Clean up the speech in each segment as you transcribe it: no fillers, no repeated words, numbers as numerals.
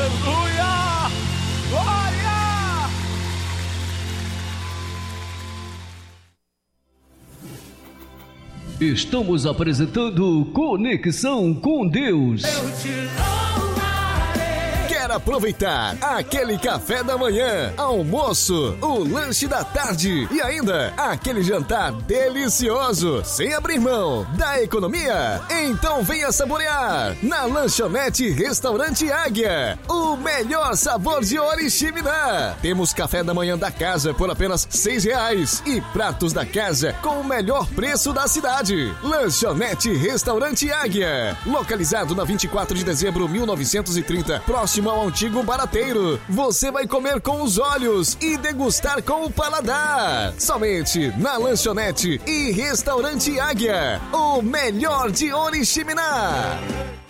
Aleluia! Glória! Estamos apresentando Conexão com Deus. Eu te louvarei. Quer aproveitar aquele café da manhã, almoço, o lanche da tarde e ainda aquele jantar delicioso, sem abrir mão da economia? Então venha saborear na Lanchonete Restaurante Águia, o melhor sabor de Oriximiná. Temos café da manhã da casa por apenas R$6 e pratos da casa com o melhor preço da cidade. Lanchonete Restaurante Águia, localizado na 24 de dezembro 1930, próximo ao antigo Barateiro. Você vai comer com os olhos e degustar com o paladar. Somente na Lanchonete e Restaurante Águia, o melhor de Oriximiná.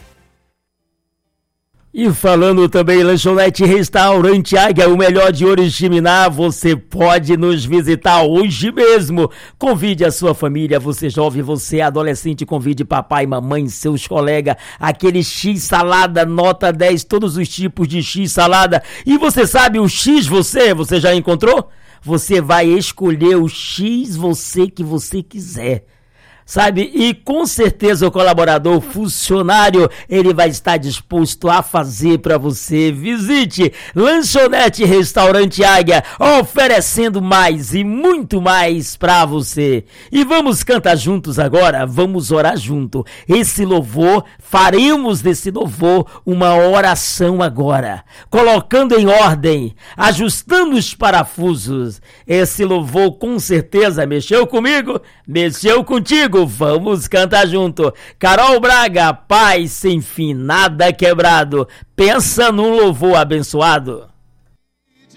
E falando também Lanchonete Restaurante Águia, o melhor de Oriximiná, você pode nos visitar hoje mesmo. Convide a sua família, você jovem, você adolescente, convide papai, mamãe, seus colegas, aquele X-salada nota 10, todos os tipos de X-salada. E você sabe o X você já encontrou? Você vai escolher o X que você quiser. Sabe, e com certeza o colaborador, o funcionário, ele vai estar disposto a fazer para você. Visite Lanchonete Restaurante Águia, oferecendo mais e muito mais para você. E vamos cantar juntos agora, vamos orar junto. Esse louvor, faremos desse louvor uma oração agora, colocando em ordem, ajustando os parafusos. Esse louvor com certeza mexeu comigo, mexeu contigo. Vamos cantar junto. Carol Braga, paz sem fim, nada quebrado. Pensa num louvor abençoado.